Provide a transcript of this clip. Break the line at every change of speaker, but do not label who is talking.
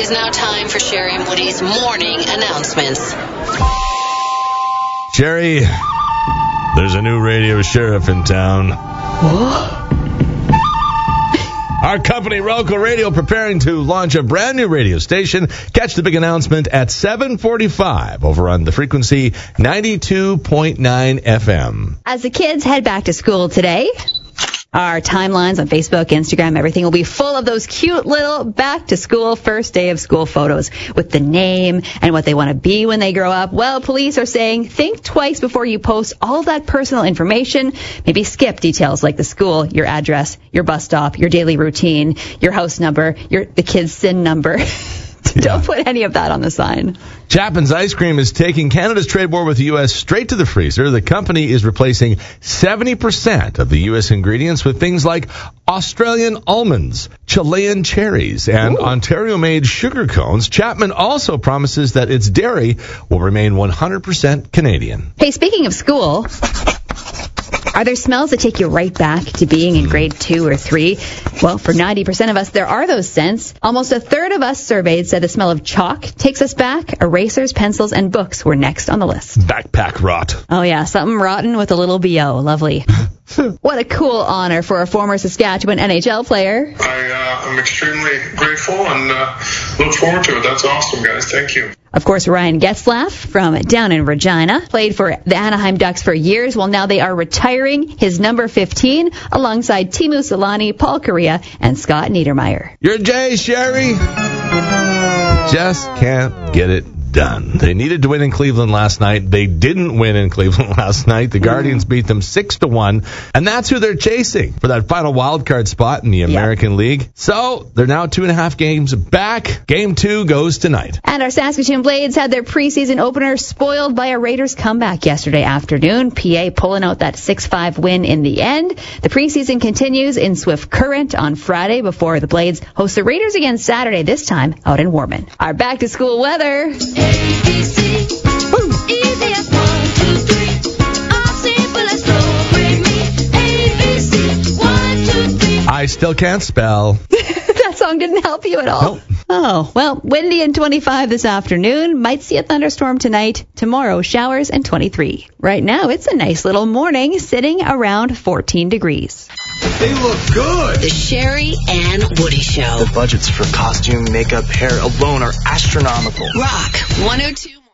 is now time for Sherry and Woody's morning announcements.
Sherry, there's a new radio sheriff in town.
What?
Our company, Roco Radio, preparing to launch a brand new radio station. Catch the big announcement at 7:45 over on the frequency 92.9 FM.
As the kids head back to school today, our timelines on Facebook, Instagram, everything will be full of those cute little back-to-school first day of school photos with the name and what they want to be when they grow up. Well, police are saying think twice before you post all that personal information. Maybe skip details like the school, your address, your bus stop, your daily routine, your house number, the kid's SIN number. Don't put any of that on the sign.
Chapman's Ice Cream is taking Canada's trade war with the U.S. straight to the freezer. The company is replacing 70% of the U.S. ingredients with things like Australian almonds, Chilean cherries, and Ontario-made sugar cones. Chapman also promises that its dairy will remain 100% Canadian.
Hey, speaking of school, are there smells that take you right back to being in grade 2 or 3? Well, for 90% of us, there are those scents. Almost a third of us surveyed said the smell of chalk takes us back. Erasers, pencils, and books were next on the list.
Backpack rot.
Oh, yeah, something rotten with a little BO. Lovely. What a cool honor for a former Saskatchewan NHL player.
I'm extremely grateful and look forward to it. That's awesome, guys. Thank you.
Of course, Ryan Getzlaf from down in Regina played for the Anaheim Ducks for years. Well, now they are retiring his number 15 alongside Teemu Selanne, Paul Kariya, and Scott Niedermayer.
You're Jay, Sherry. Just can't get it done. They needed to win in Cleveland last night. They didn't win in Cleveland last night. The Guardians beat them 6-1, and that's who they're chasing for that final wild card spot in the American League. So they're now 2.5 games back. Game 2 goes tonight.
And our Saskatoon Blades had their preseason opener spoiled by a Raiders comeback yesterday afternoon. PA pulling out that 6-5 win in the end. The preseason continues in Swift Current on Friday before the Blades host the Raiders again Saturday, this time out in Warman. Our back-to-school weather.
ABC, easy as 1, 2, 3. All simple as slow, break me. ABC, 1, 2, 3.
I still can't spell.
That song didn't help you at all.
Nope.
Oh, well, windy and 25 this afternoon. Might see a thunderstorm tonight. Tomorrow, showers and 23. Right now, it's a nice little morning, sitting around 14 degrees.
They look good.
The Sherry and Woody Show.
The budgets for costume, makeup, hair alone are astronomical.
Rock 102.